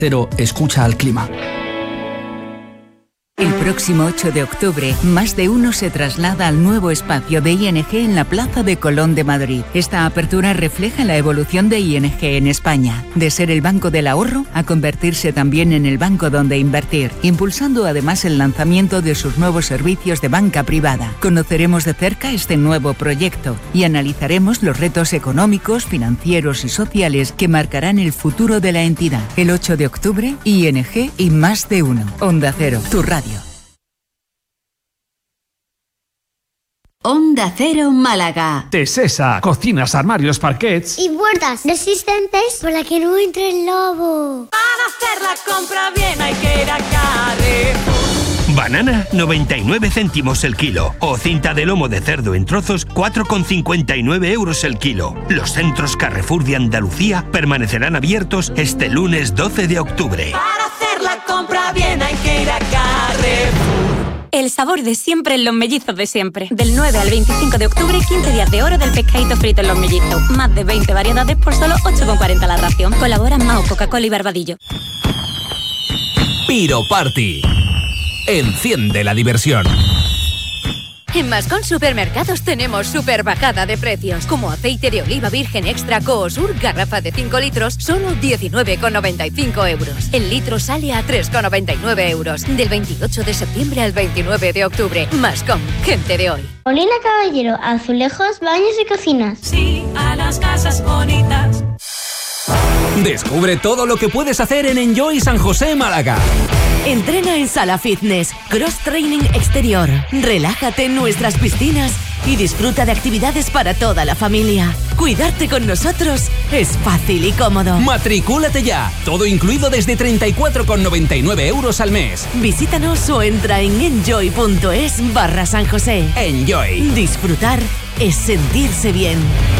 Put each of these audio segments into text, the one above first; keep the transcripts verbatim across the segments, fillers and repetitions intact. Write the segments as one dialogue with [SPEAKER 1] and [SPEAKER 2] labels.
[SPEAKER 1] Cero escucha al clima.
[SPEAKER 2] El próximo ocho de octubre, Más de Uno se traslada al nuevo espacio de I N G en la Plaza de Colón de Madrid. Esta apertura refleja la evolución de I N G en España, de ser el banco del ahorro a convertirse también en el banco donde invertir, impulsando además el lanzamiento de sus nuevos servicios de banca privada. Conoceremos de cerca este nuevo proyecto y analizaremos los retos económicos, financieros y sociales que marcarán el futuro de la entidad. El ocho de octubre, I N G y Más de Uno. Onda Cero, tu radio.
[SPEAKER 3] Onda Cero Málaga.
[SPEAKER 4] Tesesa, cocinas, armarios, parquets
[SPEAKER 5] y puertas resistentes para que no entre el lobo.
[SPEAKER 6] Para hacer la compra bien hay que ir a Carrefour.
[SPEAKER 7] Banana, noventa y nueve céntimos el kilo. O cinta de lomo de cerdo en trozos, cuatro con cincuenta y nueve euros el kilo. Los centros Carrefour de Andalucía permanecerán abiertos este lunes doce de octubre.
[SPEAKER 6] Para hacer la compra bien hay que ir a Carrefour.
[SPEAKER 8] El sabor de siempre en Los Mellizos de siempre. Del nueve al veinticinco de octubre, quince días de oro del pescadito frito en Los Mellizos. Más de veinte variedades por solo ocho con cuarenta la ración. Colaboran Mao, Coca-Cola y Barbadillo.
[SPEAKER 9] Piro Party. Enciende la diversión.
[SPEAKER 10] En Mascón Supermercados tenemos super bajada de precios, como aceite de oliva virgen extra Coosur, garrafa de cinco litros, solo diecinueve con noventa y cinco euros. El litro sale a tres con noventa y nueve euros. Del veintiocho de septiembre al veintinueve de octubre. Mascón, gente de hoy.
[SPEAKER 5] Molina Caballero, azulejos, baños y cocinas.
[SPEAKER 6] Sí, a las casas bonitas.
[SPEAKER 9] Descubre todo lo que puedes hacer en Enjoy San José, Málaga.
[SPEAKER 3] Entrena en sala fitness, cross training exterior, relájate en nuestras piscinas y disfruta de actividades para toda la familia. Cuidarte con nosotros es fácil y cómodo.
[SPEAKER 9] Matricúlate ya, todo incluido desde treinta y cuatro con noventa y nueve euros al mes.
[SPEAKER 3] Visítanos o entra en enjoy.es barra San José.
[SPEAKER 9] Enjoy.
[SPEAKER 3] Disfrutar es sentirse bien.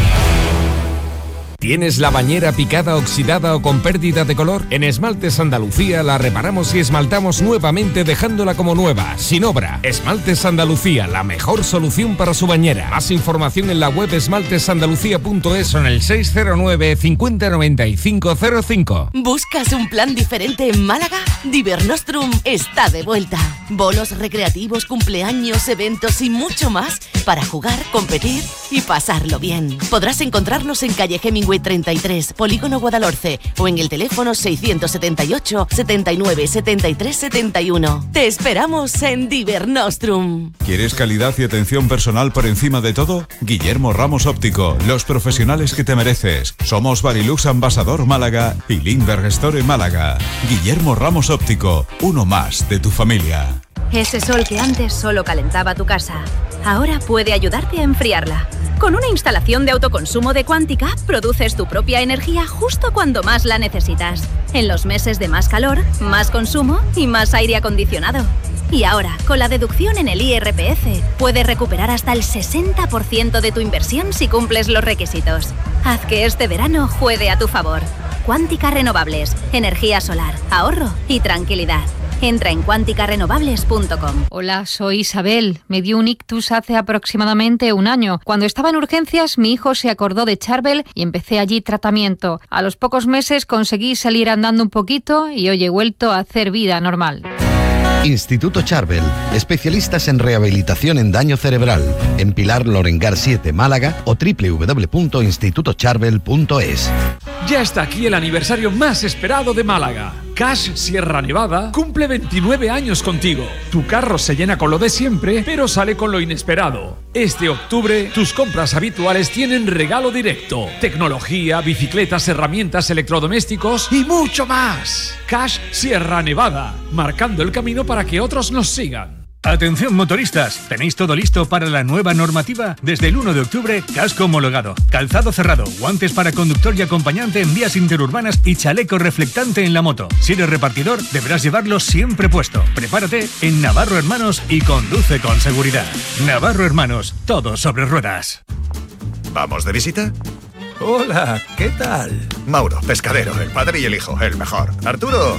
[SPEAKER 11] ¿Tienes la bañera picada, oxidada o con pérdida de color? En Esmaltes Andalucía la reparamos y esmaltamos nuevamente dejándola como nueva, sin obra. Esmaltes Andalucía, la mejor solución para su bañera. Más información en la web esmaltesandalucía punto es o en el seis cero nueve, cincuenta, noventa y cinco cero cinco.
[SPEAKER 3] ¿Buscas un plan diferente en Málaga? Divernostrum está de vuelta. Bolos recreativos, cumpleaños, eventos y mucho más para jugar, competir y pasarlo bien. Podrás encontrarnos en calle Hemingway treinta y tres, Polígono Guadalhorce, o en el teléfono seiscientos setenta y ocho, setenta y nueve, setenta y tres, setenta y uno. Te esperamos en Divernostrum.
[SPEAKER 12] ¿Quieres calidad y atención personal por encima de todo? Guillermo Ramos Óptico, los profesionales que te mereces. Somos Barilux Ambasador Málaga y Lindbergh Store Málaga. Guillermo Ramos Óptico, uno más de tu familia.
[SPEAKER 10] Ese sol que antes solo calentaba tu casa, ahora puede ayudarte a enfriarla. Con una instalación de autoconsumo de Quántica, produces tu propia energía justo cuando más la necesitas. En los meses de más calor, más consumo y más aire acondicionado. Y ahora, con la deducción en el I R P F, puedes recuperar hasta el sesenta por ciento de tu inversión si cumples los requisitos. Haz que este verano juegue a tu favor. Quántica Renovables, energía solar, ahorro y tranquilidad. Entra en quántica renovables punto com.
[SPEAKER 13] Hola, soy Isabel. Me dio un ictus hace aproximadamente un año. Cuando estaba en urgencias, mi hijo se acordó de Charbel y empecé allí tratamiento. A los pocos meses conseguí salir andando un poquito y hoy he vuelto a hacer vida normal.
[SPEAKER 14] Instituto Charbel, especialistas en rehabilitación en daño cerebral, en Pilar Lorengar siete, Málaga, o doble u doble u doble u punto instituto charbel punto es.
[SPEAKER 4] Ya está aquí el aniversario más esperado de Málaga. Cash Sierra Nevada cumple veintinueve años contigo. Tu carro se llena con lo de siempre, pero sale con lo inesperado. Este octubre, tus compras habituales tienen regalo directo. Tecnología, bicicletas, herramientas, electrodomésticos y mucho más. Cash Sierra Nevada, marcando el camino para que otros nos sigan.
[SPEAKER 15] Atención motoristas, ¿tenéis todo listo para la nueva normativa? Desde el uno de octubre, casco homologado, calzado cerrado, guantes para conductor y acompañante en vías interurbanas y chaleco reflectante en la moto. Si eres repartidor, deberás llevarlo siempre puesto. Prepárate en Navarro Hermanos y conduce con seguridad. Navarro Hermanos, todo sobre ruedas.
[SPEAKER 16] ¿Vamos de visita? Hola, ¿qué tal? Mauro, pescadero, el padre y el hijo, el mejor. Arturo,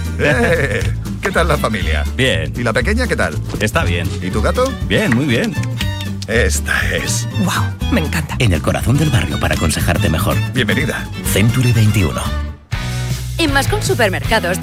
[SPEAKER 16] ¡eh! ¿Qué tal la familia?
[SPEAKER 17] Bien.
[SPEAKER 16] ¿Y la pequeña qué tal?
[SPEAKER 17] Está bien.
[SPEAKER 16] ¿Y tu gato?
[SPEAKER 17] Bien, muy bien.
[SPEAKER 16] Esta es...
[SPEAKER 18] ¡Wow! Me encanta.
[SPEAKER 19] En el corazón del barrio para aconsejarte mejor.
[SPEAKER 16] Bienvenida.
[SPEAKER 19] Century veintiuno.
[SPEAKER 10] En Mascón Supermercados